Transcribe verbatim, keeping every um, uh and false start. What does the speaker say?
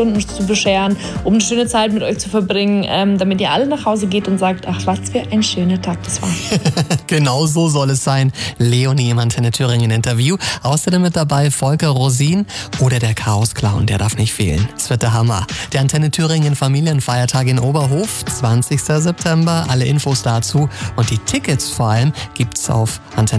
Stunden zu bescheren, um eine schöne Zeit mit euch zu verbringen, ähm, damit ihr alle nach Hause geht und sagt, ach, was für ein schöner Tag das war. Genau so soll es sein. Leonie im Antenne Thüringen Interview. Außerdem mit dabei Volker Rosin oder der Chaos-Clown, der darf nicht fehlen. Es wird der Hammer. Der Antenne Thüringen Familienfeiertag in Oberhof, zwanzigster September. Alle Infos dazu und die Tickets vor allem gibt's auf antenne